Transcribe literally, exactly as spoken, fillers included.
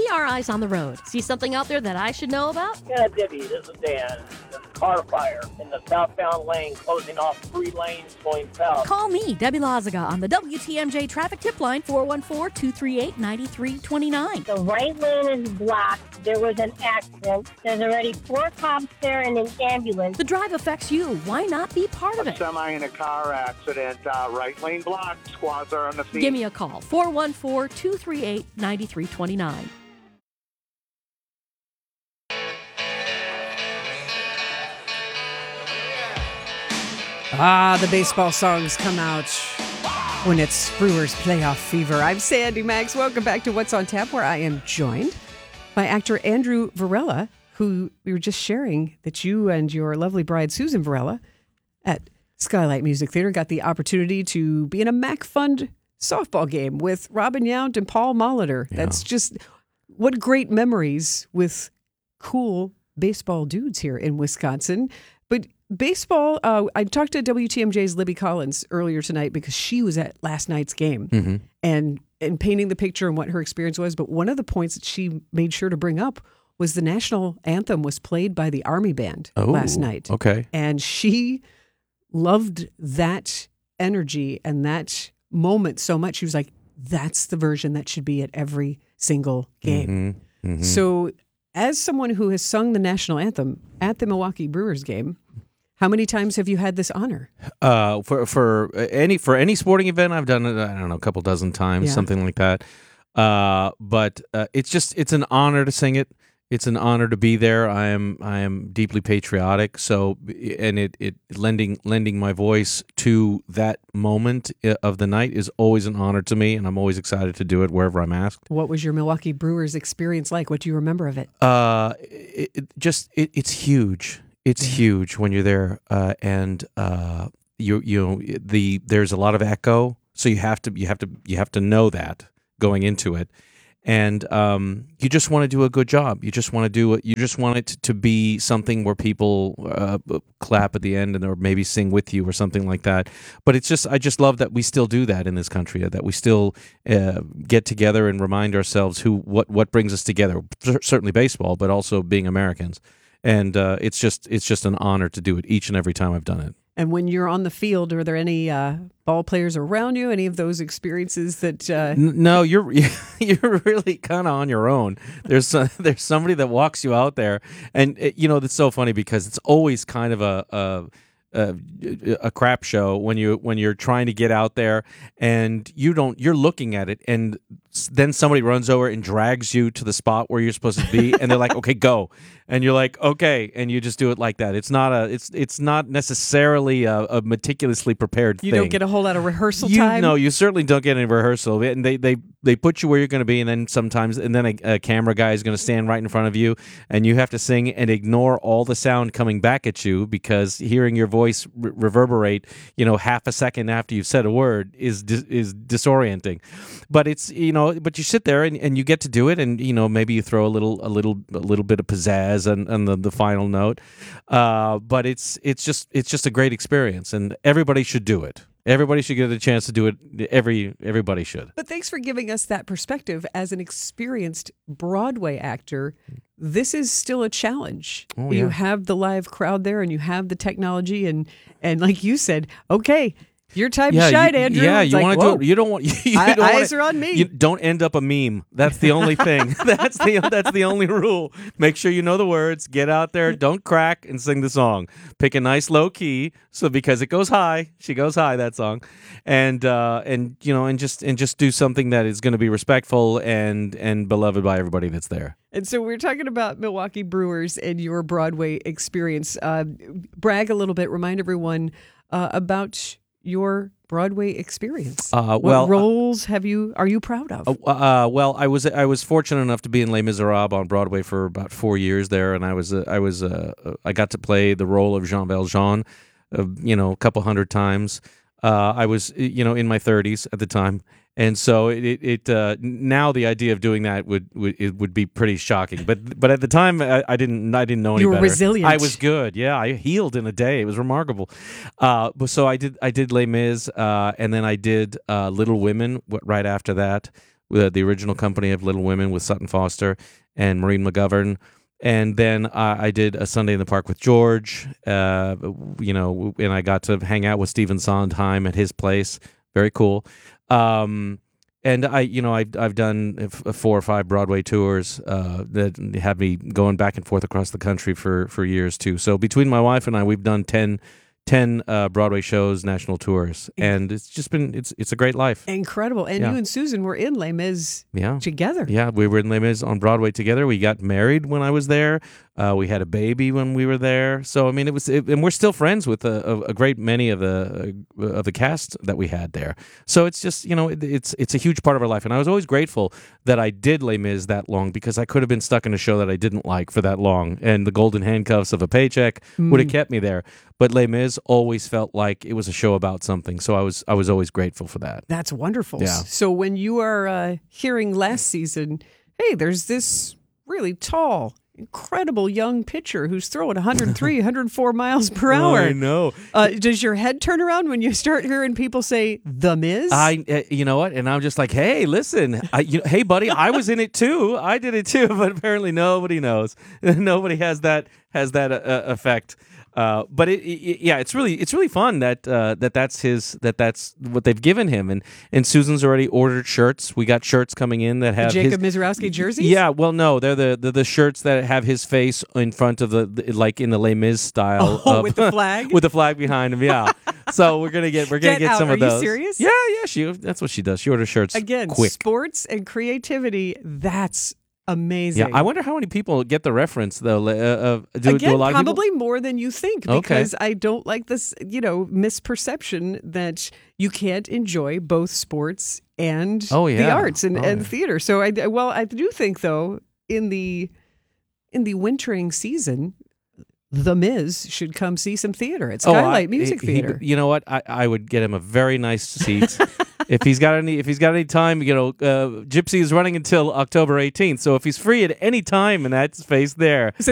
We are Eyes on the Road. See something out there that I should know about? Yeah, Debbie, this is Dan. There's a car fire in the southbound lane, closing off three lanes going south. Call me, Debbie Lazaga, on the W T M J traffic tip line, four one four, two three eight, nine three two nine. The right lane is blocked. There was an accident. There's already four cops there and an ambulance. The drive affects you. Why not be part of A it? semi in a car accident, uh, right lane blocked, squads are on the scene. Give me a call, four one four, two three eight, nine three two nine. Ah, the baseball songs come out when it's Brewers playoff fever. I'm Sandy Max. Welcome back to What's on Tap, where I am joined by actor Andrew Varela, who we were just sharing that you and your lovely bride, Susan Varela, at Skylight Music Theater got the opportunity to be in a Mac Fund softball game with Robin Yount and Paul Molitor. Yeah. That's just what great memories with cool baseball dudes here in Wisconsin. But baseball, uh, I talked to W T M J's Libby Collins earlier tonight because she was at last night's game Mm-hmm. and, and painting the picture and what her experience was. But one of the points that she made sure to bring up was the national anthem was played by the Army Band Oh, last night. okay. And she loved that energy and that moment so much. She was like, that's the version that should be at every single game. Mhm, mhm. So as someone who has sung the national anthem at the Milwaukee Brewers game, how many times have you had this honor? Uh, for for any for any sporting event, I've done it. I don't know, a couple dozen times, Yeah. something like that. Uh, but uh, it's just it's an honor to sing it. It's an honor to be there. I am I am deeply patriotic. So and it it lending lending my voice to that moment of the night is always an honor to me, and I'm always excited to do it wherever I'm asked. What was your Milwaukee Brewers experience like? What do you remember of it? Uh, it, it just it, it's huge. It's huge when you're there, uh, and uh, you you know the there's a lot of echo, so you have to you have to you have to know that going into it, and um, you just want to do a good job. You just want to do it. You just want it to be something where people uh, clap at the end and or maybe sing with you or something like that. But it's just I just love that we still do that in this country. That we still uh, get together and remind ourselves who what what brings us together. Certainly baseball, but also being Americans. And uh, it's just it's just an honor to do it each and every time I've done it. And when you're on the field, are there any uh, ball players around you? Any of those experiences that? Uh... N- no, you're you're really kind of on your own. There's uh, there's somebody that walks you out there, and it, you know it's so funny because it's always kind of a. a A, a crap show when you when you're trying to get out there and you don't you're looking at it and then somebody runs over and drags you to the spot where you're supposed to be and they're like, okay, go, and you're like, okay, and you just do it like that. It's not a it's it's not necessarily a, a meticulously prepared You thing. don't get a whole lot of rehearsal you, time. No, you certainly don't get any rehearsal. And they they they put you where you're going to be, and then sometimes and then a, a camera guy is going to stand right in front of you, and you have to sing and ignore all the sound coming back at you because hearing your voice re- reverberate, you know, half a second after you've said a word is dis- is disorienting. But it's you know, but you sit there and, and you get to do it, and you know maybe you throw a little a little a little bit of pizzazz on, on the, the final note. Uh, but it's it's just it's just a great experience, and everybody should do it. Everybody should get a chance to do it. Every everybody should. But thanks for giving us that perspective as an experienced Broadway actor. This is still a challenge. Oh, You yeah. have the live crowd there, and you have the technology, and and like you said, okay, your time to shine, you, Andrew. Yeah, It's you like, want to whoa. do it. You don't want. You I- don't eyes wanna, are on me. You don't end up a meme. That's the only thing. that's the that's the only rule. Make sure you know the words. Get out there. Don't crack and sing the song. Pick a nice low key. So because it goes high, she goes high. That song, and uh, and you know, and just and just do something that is going to be respectful and and beloved by everybody that's there. And so we're talking about Milwaukee Brewers and your Broadway experience. Uh, brag a little bit. Remind everyone uh, about your Broadway experience. Uh, what well, roles have you? Are you proud of? Uh, uh, well, I was I was fortunate enough to be in Les Miserables on Broadway for about four years there, and I was uh, I was uh, I got to play the role of Jean Valjean, uh, you know, a couple hundred times. Uh, I was you know in my thirties at the time, and so it it, it uh, now the idea of doing that would, would it would be pretty shocking. But but at the time I, I didn't I didn't know any You were better. resilient. I was good. Yeah, I healed in a day. It was remarkable. Uh, but so I did I did Les Mis, uh, and then I did uh, Little Women w- right after that. with the original company of Little Women with Sutton Foster and Maureen McGovern. And then I, I did a Sunday in the Park with George, uh, you know, and I got to hang out with Stephen Sondheim at his place. Very cool. Um, and I, you know, I've, I've done f- four or five Broadway tours uh, that have me going back and forth across the country for, for years too. So between my wife and I, we've done ten ten uh, Broadway shows, national tours, and it's just been it's it's a great life. Incredible. And Yeah. you and Susan were in Les Mis Yeah. together. Yeah, we were in Les Mis on Broadway together. We got married when I was there. Uh, we had a baby when we were there. So I mean, it was, it, and we're still friends with a, a, a great many of the uh, of the cast that we had there. So it's just, you know, it, it's it's a huge part of our life, and I was always grateful that I did Les Mis that long, because I could have been stuck in a show that I didn't like for that long, and the golden handcuffs of a paycheck would have kept me there. But Les Mis always felt like it was a show about something, so I was I was always grateful for that. That's wonderful. Yeah. So when you are uh, hearing last season, hey, there's this really tall, incredible young pitcher who's throwing one hundred three, one hundred four miles per hour. I know. Uh, does your head turn around when you start hearing people say The Miz? I, uh, you know what? And I'm just like, hey, listen, I, you, hey, buddy, I was in it too. I did it too, but apparently nobody knows. Nobody has that has that uh, effect. Uh, but it, it, yeah, it's really it's really fun that uh, that that's his that that's what they've given him. And and Susan's already ordered shirts. We got shirts coming in that have Jacob his, Mizrowski jerseys? Yeah, well, no, they're the, the the shirts that have his face in front of the, the like in the Les Mis style. Oh, of- with the flag? with the flag behind him. Yeah. So we're gonna get we're gonna Get get, out. some Are of you those. serious? Yeah, yeah. She that's what she does. She orders shirts Again, quick. sports and creativity, that's amazing. Yeah, I wonder how many people get the reference though. Uh, uh, do, Again, do a lot of people? probably more than you think, Okay. because I don't like this, you know, misperception that you can't enjoy both sports and Oh, the yeah. arts and, Oh, and yeah. theater. So I well, I do think though in the in the wintering season, The Miz should come see some theater at Oh, I- Skylight Music he- he- Theater. you know what? I, I would get him a very nice seat. If he's got any, if he's got any time, you know, uh, Gypsy is running until October eighteenth. So if he's free at any time in that space there,